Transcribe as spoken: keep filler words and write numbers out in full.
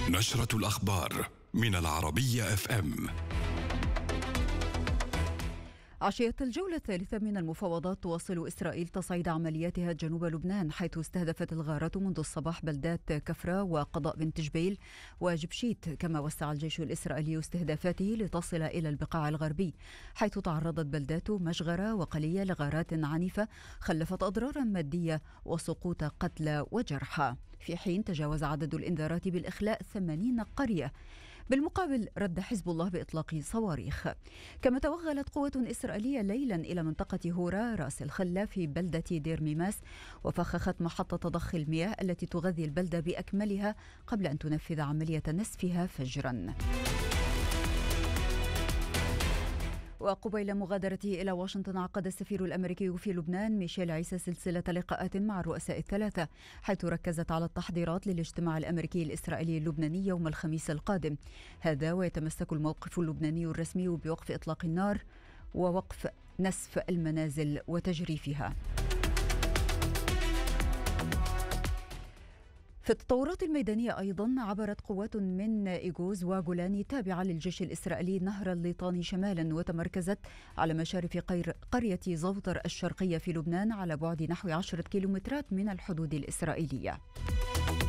نشرة الأخبار من العربية اف ام. عشية الجولة الثالثة من المفاوضات تواصل إسرائيل تصعيد عملياتها جنوب لبنان، حيث استهدفت الغارات منذ الصباح بلدات كفرة وقضاء بنت جبيل وجبشيت، كما وسع الجيش الإسرائيلي استهدافاته لتصل إلى البقاع الغربي، حيث تعرضت بلدات مشغرة وقلية لغارات عنيفة خلفت أضرارا مادية وسقوط قتلى وجرحى، في حين تجاوز عدد الإنذارات بالإخلاء ثمانين قرية. بالمقابل رد حزب الله بإطلاق صواريخ. كما توغلت قوة إسرائيلية ليلا إلى منطقة هورا راس الخلة في بلدة دير ميماس، وفخخت محطة ضخ المياه التي تغذي البلدة بأكملها قبل أن تنفذ عملية نسفها فجرا. وقبيل مغادرته إلى واشنطن، عقد السفير الأمريكي في لبنان ميشيل عيسى سلسلة لقاءات مع الرؤساء الثلاثة، حيث ركزت على التحضيرات للاجتماع الأمريكي الإسرائيلي اللبناني يوم الخميس القادم. هذا ويتمسك الموقف اللبناني الرسمي بوقف إطلاق النار ووقف نسف المنازل وتجريفها. في التطورات الميدانية أيضا، عبرت قوات من إيغوز وجولاني تابعة للجيش الإسرائيلي نهر الليطاني شمالا، وتمركزت على مشارف قرية زوطر الشرقية في لبنان على بعد نحو عشرة كيلومترات من الحدود الإسرائيلية.